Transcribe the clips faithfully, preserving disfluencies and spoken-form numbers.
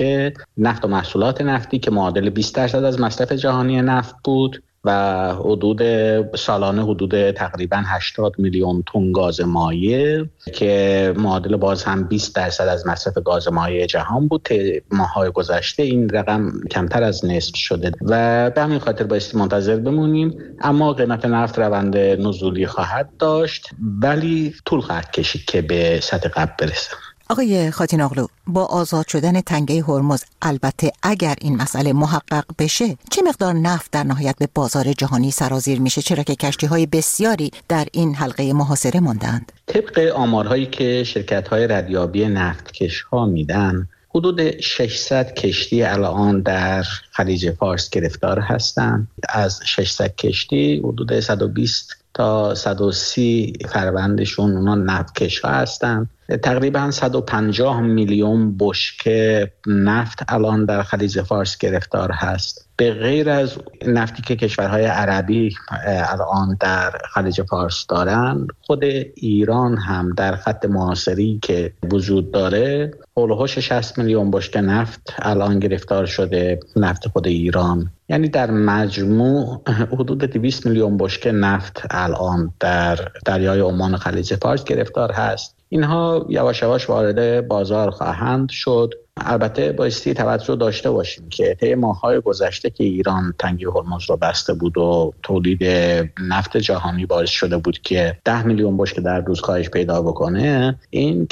که نفت و محصولات نفتی که معادل بیست درصد از مصرف جهانی نفت بود و حدود سالانه حدود تقریبا هشتاد میلیون تن گاز مایع که معادل باز هم بیست درصد از مصرف گاز مایع جهان بود. ماه‌های گذشته این رقم کمتر از نصف شده و به همین خاطر بایستی منتظر بمونیم، اما قیمت نفت روند نزولی خواهد داشت ولی طول خواهد کشید که به سطح قبل برسه. آقای خاتین-اغلو، با آزاد شدن تنگه هرمز، البته اگر این مسئله محقق بشه، چه مقدار نفت در نهایت به بازار جهانی سرازیر میشه، چرا که کشتی‌های بسیاری در این حلقه محاصره ماندند؟ طبق آمارهایی که شرکت‌های ردیابی نفتکش‌ها میدن، حدود ششصد کشتی الان در خلیج فارس گرفتار هستند. از ششصد کشتی حدود صد و بیست تا صد و سی فروندشون اونا نفتکش‌ها هستند. تقریبا صد و پنجاه میلیون بشکه نفت الان در خلیج فارس گرفتار هست. به غیر از نفتی که کشورهای عربی الان در خلیج فارس دارن، خود ایران هم در خط محاصره‌ای که وجود داره حول و حوش شصت میلیون بشکه نفت الان گرفتار شده، نفت خود ایران. یعنی در مجموع حدود دویست میلیون بشکه نفت الان در دریای عمان و خلیج فارس گرفتار هست. اینها یواش یواش وارد بازار خواهند شد. البته بایستی توجه داشته باشیم که طی ماه‌های گذشته که ایران تنگه هرمز رو بسته بود و تولید نفت جهانی باعث شده بود که ده میلیون بشکه در روز کاهش پیدا بکنه، این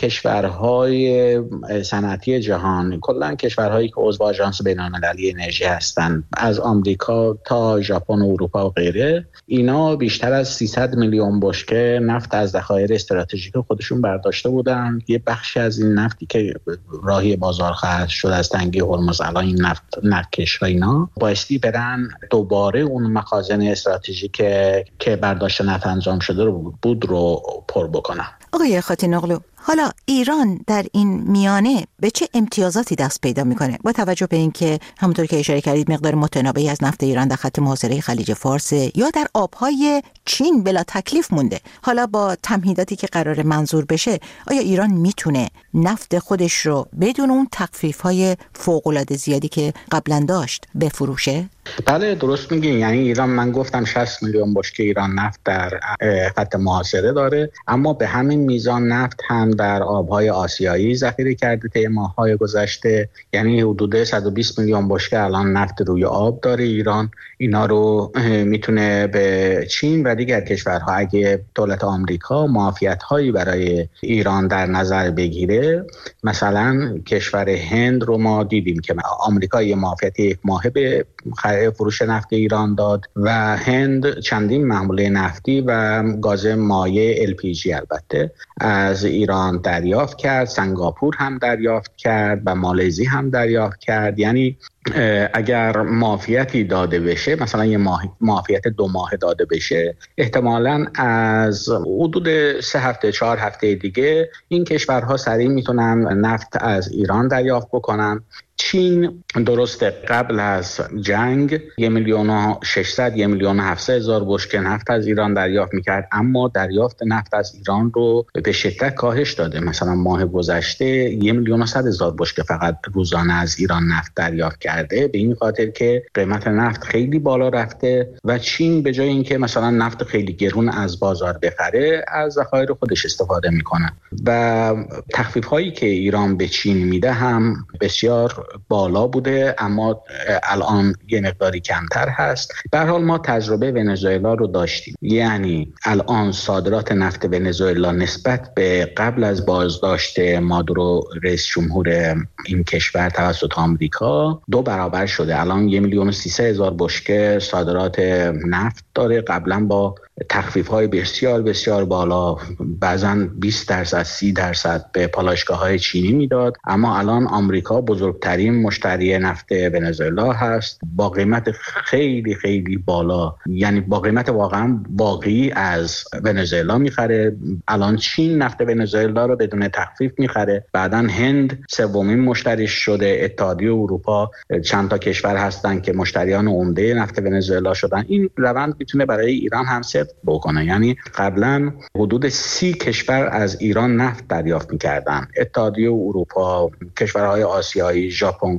کشورهای صنعتی جهان، کلاً کشورهایی که عضو آژانس بین‌المللی انرژی هستند، از آمریکا تا ژاپن و اروپا و غیره، اینا بیشتر از سیصد میلیون بشکه نفت از ذخایر استراتژیک خودشون برداشته بودن. یه بخشی از این نفتی که راهی بازار خواهد شد از تنگه هرمز، الان این نفت نکش و اینا بایستی برن دوباره اون مخازن استراتژیک که برداشت نفت انجام شده رو بود رو پر بکنن. آقای خاتین-اغلو، حالا ایران در این میانه به چه امتیازاتی دست پیدا میکنه با توجه به اینکه همونطور که اشاره کردید مقدار متناوبی از نفت ایران در خط محاصره خلیج فارس یا در آبهای چین بلا تکلیف مونده؟ حالا با تمهیداتی که قرار منظور بشه، آیا ایران میتونه نفت خودش رو بدون اون تخفیف‌های فوق‌العاده زیادی که قبلا داشت بفروشه؟ بله درست میگین. یعنی ایران، من گفتم شصت میلیون بشکه ایران نفت در خط محاصره داره، اما به همین میزان نفت هم در آبهای آسیایی ذخیره کرده طی ماه‌های گذشته. یعنی حدود صد و بیست میلیون بشکه الان نفت روی آب داره ایران. اینا رو میتونه به چین و دیگر کشورها، اگه دولت آمریکا معافیت‌هایی برای ایران در نظر بگیره، مثلا کشور هند رو ما دیدیم که آمریکا یه معافیت یک ماهه به فروش نفت ایران داد و هند چندین محموله نفتی و گاز مایع ال پی جی البته از ایران دریافت کرد. سنگاپور هم دریافت کرد و مالزی هم دریافت کرد. یعنی اگر معافیتی داده بشه، مثلا یه معافیت دو ماه داده بشه، احتمالاً از حدود سه هفته چهار هفته دیگه این کشورها سریع میتونن نفت از ایران دریافت بکنن. چین درسته قبل از جنگ یک میلیون و ششصد یک میلیون و هفتصد هزار بشکه نفت از ایران دریافت میکرد، اما دریافت نفت از ایران رو به شدت کاهش داده. مثلا ماه گذشته یک میلیون و صد هزار بشکه فقط روزانه از ایران نفت دریافت کرده، به این خاطر که قیمت نفت خیلی بالا رفته و چین به جای اینکه مثلا نفت خیلی گرون از بازار بخره، از ذخایر خودش استفاده میکنه و تخفیف هایی که ایران به چین میده هم بسیار بالا بوده، اما الان یه مقداری کمتر هست. به هر حال ما تجربه ونزوئلا رو داشتیم. یعنی الان صادرات نفت ونزوئلا نسبت به قبل از بازداشت مادورو رئیس جمهور این کشور توسط آمریکا دو برابر شده. الان یک میلیون و سیصد هزار بشکه صادرات نفت داره. قبلا با تخفیف‌های بسیار بسیار بالا، بعضاً بیست درصد سی درصد به پالایشگاه‌های چینی میداد، اما الان آمریکا بزرگترین مشتری نفت ونزوئلا هست با قیمت خیلی خیلی بالا. یعنی با قیمت واقعا واقعی از ونزوئلا میخره. الان چین نفت ونزوئلا رو بدون تخفیف میخره، بعداً هند سومین مشتریش شده، اتحادیه اروپا چند تا کشور هستن که مشتریان عمده نفت ونزوئلا شدن. این روند میتونه برای ایران هم بکنه. یعنی قبلا حدود سی کشور از ایران نفت دریافت می‌کردن، اتحادیه اروپا، کشورهای آسیایی، ژاپن،